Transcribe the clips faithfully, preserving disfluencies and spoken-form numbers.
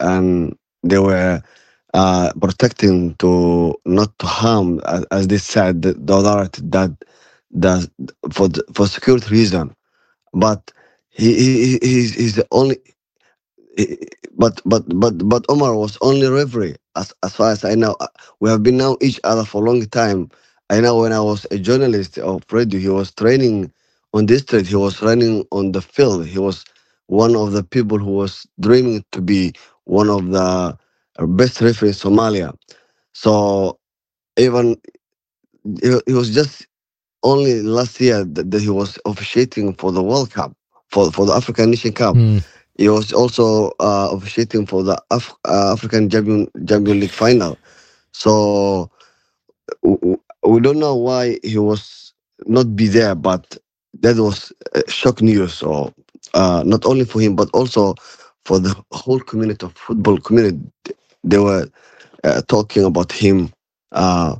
and they were uh, protecting to not to harm, as, as they said, the, the authority that that for the, for security reason. But he, he he- he's he's the only. he- But but but but Omar was only referee. As as far as I know, Uh, we have been know each other for a long time. I know when I was a journalist of radio, he was training on the street. He was running on the field. He was one of the people who was dreaming to be one of the best referees in Somalia. So even he, he was just only last year that, that he was officiating for the World Cup, for for the African Nation Cup. Hmm. He was also uh, officiating for the Af- uh, African Champion Champion League final. So w- w- we don't know why he was not be there, but that was uh, shock news. So uh, not only for him, but also for the whole community of football community. They were uh, talking about him. Uh,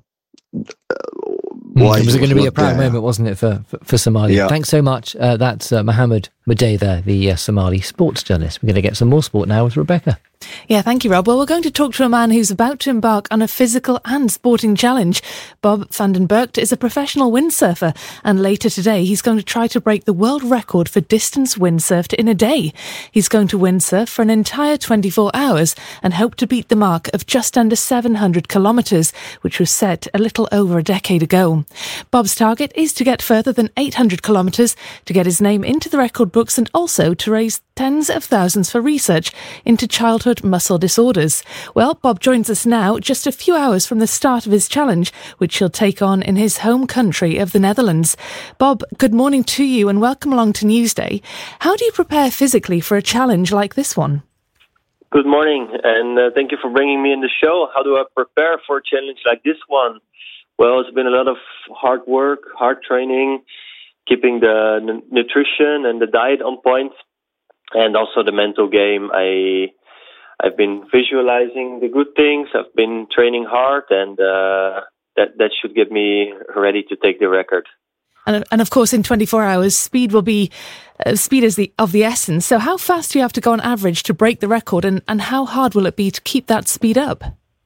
Mm, why it he was going was to be a not proud there. moment, wasn't it, for, for, for Somalia? Yeah. Thanks so much. Uh, that's uh, Mohammed Madey there, the uh, Somali sports journalist. We're going to get some more sport now with Rebecca. Yeah, thank you, Rob. Well, we're going to talk to a man who's about to embark on a physical and sporting challenge. Bob van den Burgt is a professional windsurfer, and later today he's going to try to break the world record for distance windsurfed in a day. He's going to windsurf for an entire twenty-four hours and hope to beat the mark of just under seven hundred kilometres, which was set a little over a decade ago. Bob's target is to get further than eight hundred kilometres, to get his name into the record books, and also to raise tens of thousands for research into childhood muscle disorders. Well, Bob joins us now, just a few hours from the start of his challenge, which he'll take on in his home country of the Netherlands. Bob, good morning to you and welcome along to Newsday. How do you prepare physically for a challenge like this one? Good morning, and uh, thank you for bringing me in the show. How do I prepare for a challenge like this one? Well, it's been a lot of hard work, hard training, keeping the n- nutrition and the diet on point, and also the mental game. I I've been visualizing the good things. I've been training hard, and uh, that that should get me ready to take the record. And, and of course, in twenty-four hours, speed will be uh, speed is the of the essence. So, how fast do you have to go on average to break the record, and, and how hard will it be to keep that speed up?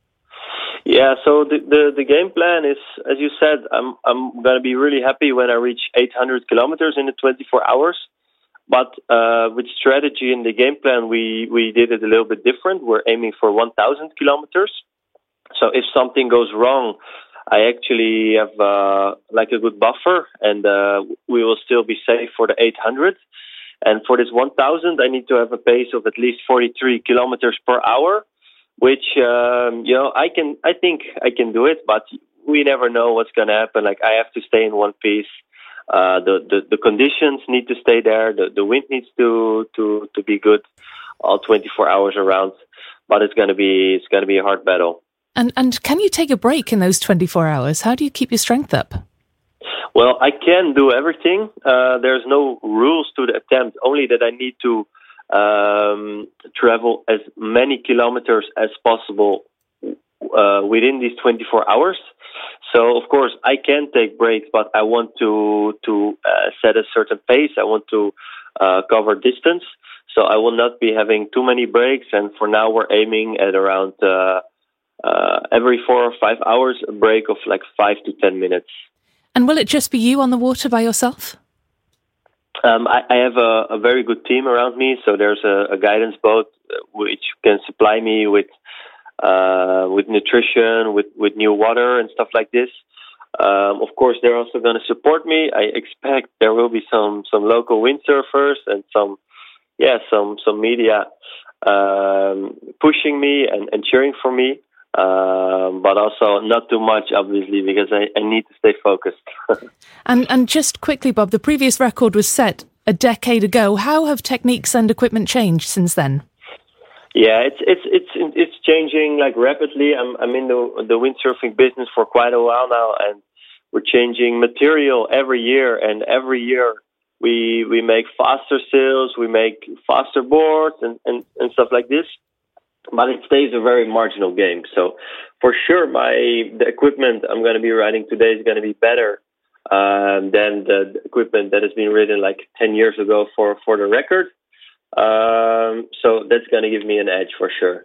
Yeah, so the, the the game plan is, as you said, I'm I'm gonna be really happy when I reach eight hundred kilometers in the twenty-four hours. But uh, with strategy in the game plan, we, we did it a little bit different. We're aiming for one thousand kilometers. So if something goes wrong, I actually have uh, like a good buffer, and uh, we will still be safe for the eight hundred. And for this one thousand, I need to have a pace of at least forty-three kilometers per hour, which um, you know I can. I think I can do it, but we never know what's going to happen. Like I have to stay in one piece. Uh, the, the, the conditions need to stay there. The, the wind needs to, to, to be good all twenty-four hours around. But it's going to be it's going to be a hard battle. And and can you take a break in those twenty-four hours? How do you keep your strength up? Well, I can do everything. Uh, there's no rules to the attempt. Only that I need to um, travel as many kilometers as possible uh, within these twenty-four hours. So, of course, I can take breaks, but I want to to uh, set a certain pace. I want to uh, cover distance. So I will not be having too many breaks. And for now, we're aiming at around uh, uh, every four or five hours, a break of like five to ten minutes. And will it just be you on the water by yourself? Um, I, I have a, a very good team around me. So there's a, a guidance boat which can supply me with Uh, with nutrition, with, with new water and stuff like this. Um, of course, they're also going to support me. I expect there will be some, some local windsurfers and some, yeah, some some media um, pushing me and, and cheering for me. Um, but also not too much, obviously, because I, I need to stay focused. and and just quickly, Bob, the previous record was set a decade ago. How have techniques and equipment changed since then? Yeah, it's it's it's it's changing like rapidly. I'm I'm in the the windsurfing business for quite a while now, and we're changing material every year. And every year we we make faster sails, we make faster boards, and, and, and stuff like this. But it stays a very marginal game. So for sure, my the equipment I'm going to be riding today is going to be better um, than the equipment that has been ridden like ten years ago for for the record. Um, so that's going to give me an edge for sure.